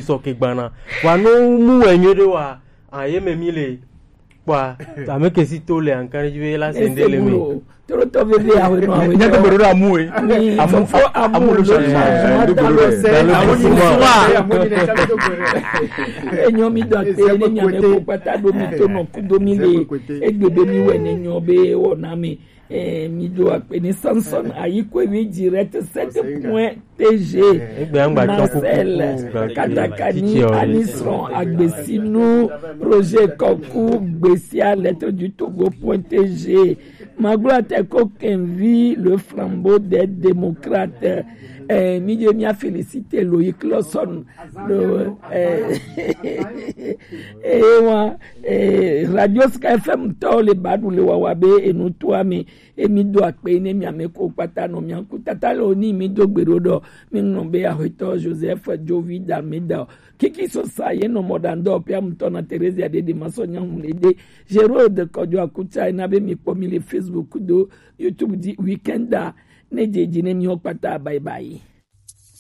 so ke gbana wa no mu enyo de wa aye me mile kwa ta me ke si to le encourage we la sendele mi toro to bebe awe no awe nya to bero amu amu lo enyo mi do pe ni nya me ko pata do mi to no ku do mi le egbebe mi we ni nyo be wo na mi mi do apeni Samson ayiko mi direct 7.tg Marcel Katakani Anisron Agbesinu Roger Koku Bessia lettre du Togo.tg Magloire Teko Kenvi le flambeau des démocrates mi a félicité Loïc Lawson Radio Sky FM to le badu le wawabe et nous toi mais et mi do akpe ne mi ameko pata no mi anku tata lo ni mi do gberodo mi nombe a Hector Joseph Jovi Dameda kiki so sa ye no modando pia mtona Teresa de masonya humlede Gerard Kodjo akuta na be mi pomi le Facebook do YouTube di weekenda ne jeji ne mi opata bye bye.